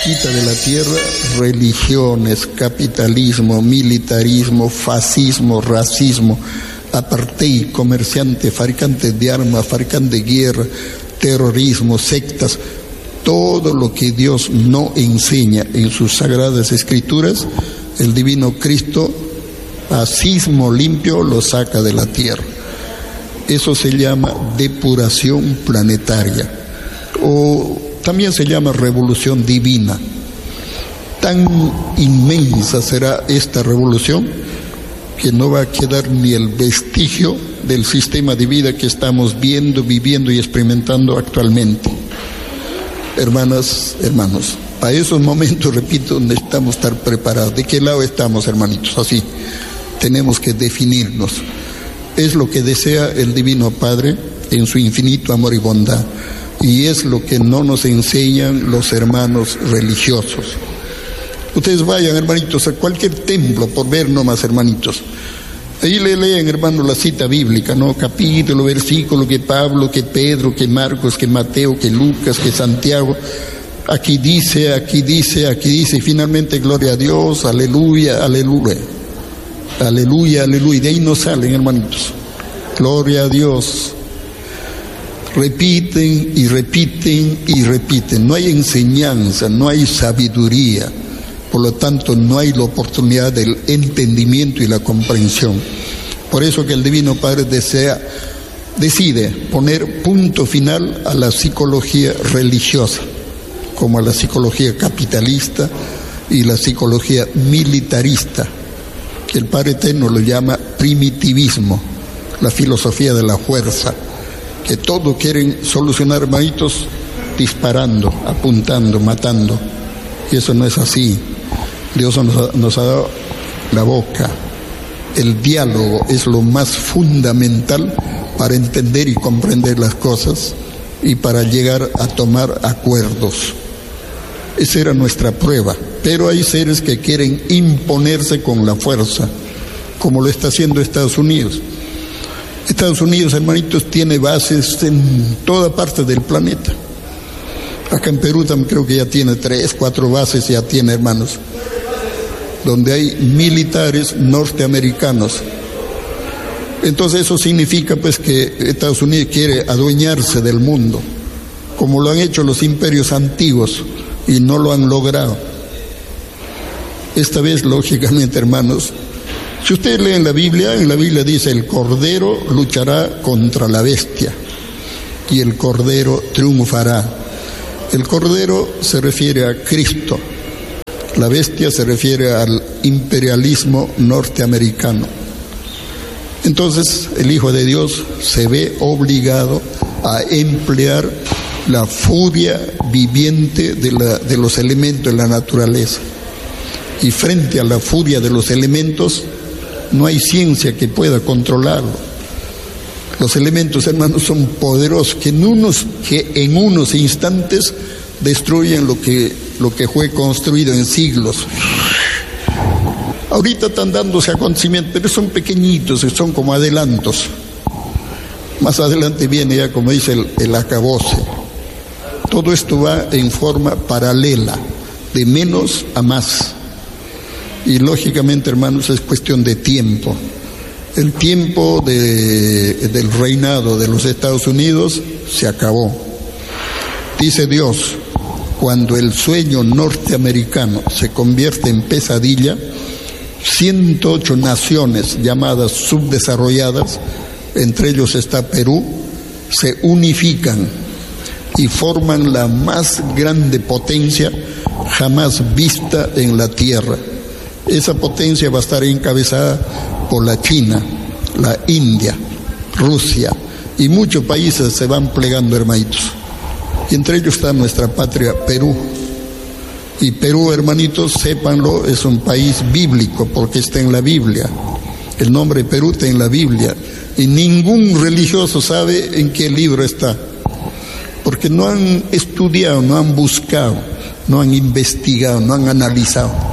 quita de la tierra religiones, capitalismo, militarismo, fascismo, racismo, apartheid, comerciantes, fabricantes de armas, fabricantes de guerra, terrorismo, sectas, todo lo que Dios no enseña en sus sagradas escrituras, el divino Cristo a sismo limpio lo saca de la tierra. Eso se llama depuración planetaria, o también se llama revolución divina. Tan inmensa será esta revolución que no va a quedar ni el vestigio del sistema de vida que estamos viendo, viviendo y experimentando actualmente. Hermanas, hermanos, a esos momentos, repito, necesitamos estar preparados. ¿De qué lado estamos, hermanitos? Así, tenemos que definirnos. Es lo que desea el Divino Padre en su infinito amor y bondad, y es lo que no nos enseñan los hermanos religiosos. Ustedes vayan, hermanitos, a cualquier templo, por ver nomás, hermanitos. Ahí le leen, hermano, la cita bíblica, ¿no? Capítulo, versículo, que Pablo, que Pedro, que Marcos, que Mateo, que Lucas, que Santiago. Aquí dice, y finalmente, gloria a Dios, aleluya, aleluya. Aleluya, aleluya. De ahí no salen, hermanitos. Gloria a Dios. Repiten y repiten y repiten. No hay enseñanza, no hay sabiduría. Por lo tanto, no hay la oportunidad del entendimiento y la comprensión. Por eso que el Divino Padre decide poner punto final a la psicología religiosa, como a la psicología capitalista y la psicología militarista, que el Padre Eterno lo llama primitivismo, la filosofía de la fuerza, que todo quieren solucionar, hermanitos, disparando, apuntando, matando. Y eso no es así. Dios nos ha dado la boca. El diálogo es lo más fundamental para entender y comprender las cosas y para llegar a tomar acuerdos. Esa era nuestra prueba. Pero hay seres que quieren imponerse con la fuerza, como lo está haciendo Estados Unidos. Estados Unidos, hermanitos, tiene bases en toda parte del planeta. Acá en Perú también creo que ya tiene 3, 4 bases, ya tiene, hermanos, donde hay militares norteamericanos. Entonces eso significa pues que Estados Unidos quiere adueñarse del mundo, como lo han hecho los imperios antiguos y no lo han logrado. Esta vez, lógicamente, hermanos, si ustedes leen la Biblia, en la Biblia dice: el Cordero luchará contra la bestia y el Cordero triunfará. El Cordero se refiere a Cristo, la bestia se refiere al imperialismo norteamericano. Entonces el Hijo de Dios se ve obligado a emplear la furia viviente de los elementos de la naturaleza. Y frente a la furia de los elementos no hay ciencia que pueda controlarlo. Los elementos, hermanos, son poderosos que en unos instantes destruyen lo que fue construido en siglos. Ahorita están dándose acontecimientos, pero son pequeñitos, son como adelantos. Más adelante viene ya, como dice, el acabose. Todo esto va en forma paralela, de menos a más. Y lógicamente, hermanos, es cuestión de tiempo. El tiempo del reinado de los Estados Unidos se acabó. Dice Dios: cuando el sueño norteamericano se convierte en pesadilla, 108 naciones llamadas subdesarrolladas, entre ellos está Perú, se unifican y forman la más grande potencia jamás vista en la tierra. Esa potencia va a estar encabezada por la China, la India, Rusia, y muchos países se van plegando, hermanitos. Y entre ellos está nuestra patria, Perú. Y Perú, hermanitos, sépanlo, es un país bíblico porque está en la Biblia. El nombre Perú está en la Biblia. Y ningún religioso sabe en qué libro está. Porque no han estudiado, no han buscado, no han investigado, no han analizado.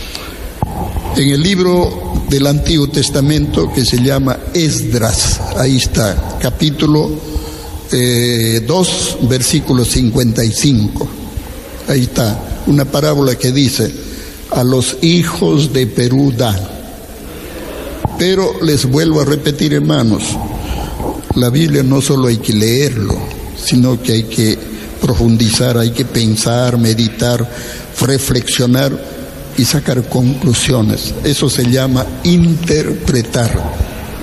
En el libro del Antiguo Testamento que se llama Esdras, ahí está, capítulo 2, versículo 55. Ahí está. una parábola que dice: a los hijos de Perú da. Pero les vuelvo a repetir, hermanos, la Biblia no solo hay que leerlo, sino que hay que profundizar, hay que pensar, meditar, reflexionar y sacar conclusiones. Eso se llama interpretar.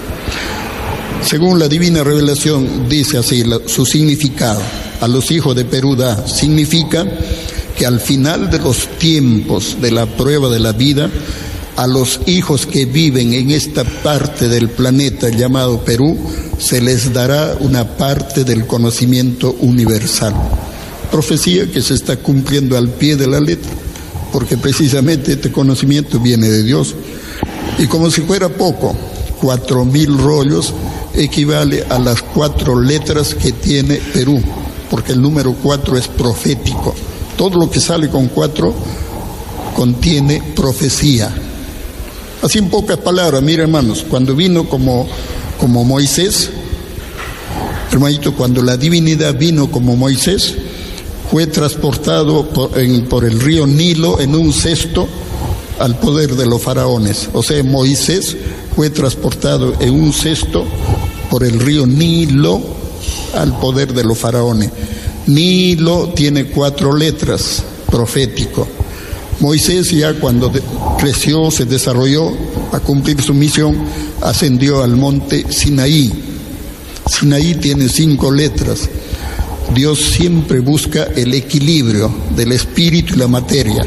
Según la divina revelación, dice así su significado: a los hijos de Perú da, significa que al final de los tiempos de la prueba de la vida, a los hijos que viven en esta parte del planeta llamado Perú, se les dará una parte del conocimiento universal. Profecía que se está cumpliendo al pie de la letra, porque precisamente este conocimiento viene de Dios. Y como si fuera poco, 4.000 rollos equivale a las 4 letras que tiene Perú, porque el número 4 es profético. Todo lo que sale con 4 contiene profecía. Así en pocas palabras, mira, hermanos, cuando vino como Moisés, hermanito, cuando la divinidad vino como Moisés, fue transportado por el río Nilo en un cesto al poder de los faraones. O sea, Moisés fue transportado en un cesto por el río Nilo al poder de los faraones. Nilo tiene 4 letras, profético. Moisés, ya cuando creció, se desarrolló a cumplir su misión, ascendió al monte Sinaí. Sinaí tiene 5 letras. Dios siempre busca el equilibrio del espíritu y la materia.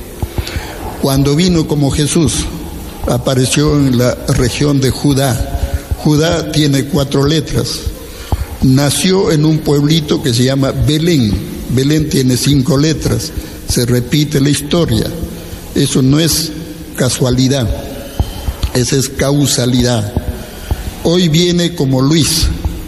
Cuando vino como Jesús, apareció en la región de Judá. Judá tiene 4 letras. Nació en un pueblito que se llama Belén. Belén tiene 5 letras. Se repite la historia. Eso no es casualidad, esa es causalidad. Hoy viene como Luis.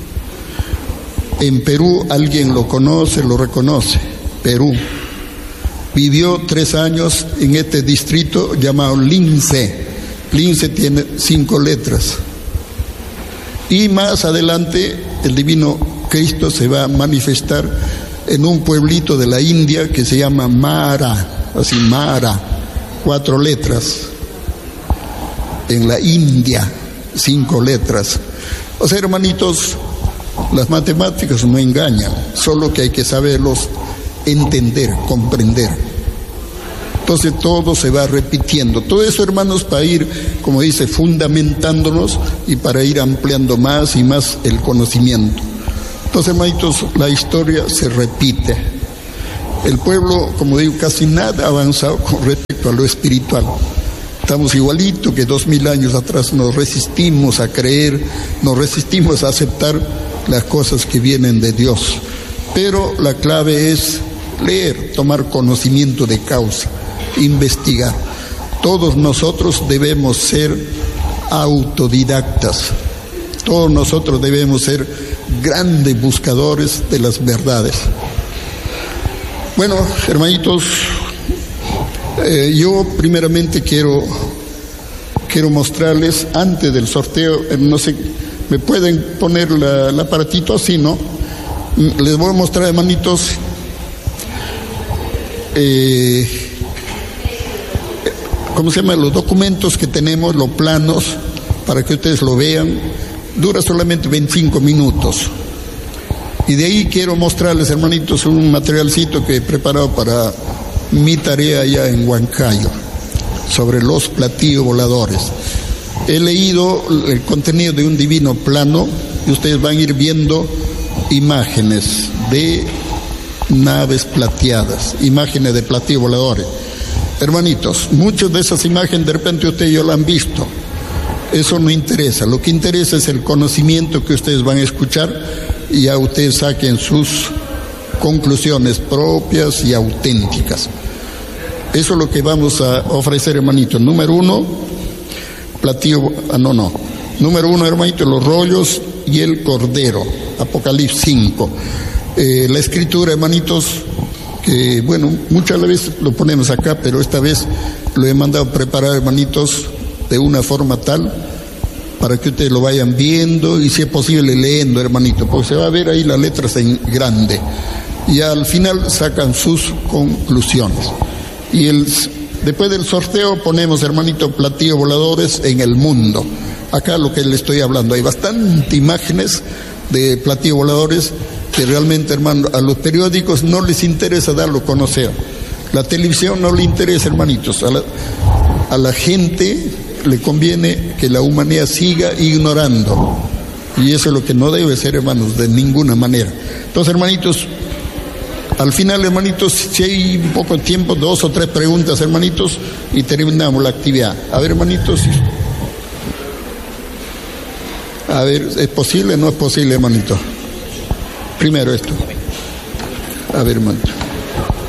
En Perú alguien lo conoce, lo reconoce. Perú. Vivió 3 años en este distrito llamado Lince. Lince tiene 5 letras. Y más adelante el divino Cristo se va a manifestar en un pueblito de la India que se llama Mara, así Mara, 4 letras. En la India, 5 letras. O sea, hermanitos, las matemáticas no engañan, solo que hay que saberlos entender, comprender. Entonces todo se va repitiendo. Todo eso, hermanos, para ir, como dice, fundamentándonos y para ir ampliando más y más el conocimiento. Entonces, hermanitos, la historia se repite. El pueblo, como digo, casi nada ha avanzado con respecto a lo espiritual. Estamos igualito que 2000 años atrás. Nos resistimos a creer, nos resistimos a aceptar las cosas que vienen de Dios. Pero la clave es leer, tomar conocimiento de causa, investigar. Todos nosotros debemos ser autodidactas. Todos nosotros debemos ser grandes buscadores de las verdades. Bueno, hermanitos, yo primeramente quiero mostrarles, antes del sorteo, no sé, ¿me pueden poner el aparatito así, no? Les voy a mostrar, hermanitos, ¿cómo se llama? Los documentos que tenemos, los planos, para que ustedes lo vean. Dura solamente 25 minutos. Y de ahí quiero mostrarles, hermanitos, un materialcito que he preparado para mi tarea allá en Huancayo, sobre los platillos voladores. He leído el contenido de un divino plano y ustedes van a ir viendo imágenes de naves plateadas, imágenes de platillos voladores. Hermanitos, muchas de esas imágenes de repente ustedes ya lo han visto. Eso no interesa, lo que interesa es el conocimiento que ustedes van a escuchar y ya ustedes saquen sus conclusiones propias y auténticas. Eso es lo que vamos a ofrecer, hermanitos. Número 1, Número 1, hermanitos, los rollos y el cordero, Apocalipsis 5. La escritura, hermanitos, que bueno, muchas veces lo ponemos acá, pero esta vez lo he mandado a preparar, hermanitos, de una forma tal para que ustedes lo vayan viendo y si es posible leyendo, hermanito, porque se va a ver ahí las letras en grande y al final sacan sus conclusiones. Y después del sorteo ponemos, hermanito, platillos voladores en el mundo. Acá lo que le estoy hablando, hay bastantes imágenes de platillos voladores que realmente, hermano, a los periódicos no les interesa darlo a conocer. La televisión no le interesa, hermanitos. A la gente le conviene que la humanidad siga ignorando. Y eso es lo que no debe ser, hermanos, de ninguna manera. Entonces, hermanitos, al final, hermanitos, si hay un poco de tiempo, 2 o 3 preguntas, hermanitos, y terminamos la actividad. A ver, hermanitos. A ver, ¿es posible o no es posible, hermanito? Primero esto. A ver, hermanito.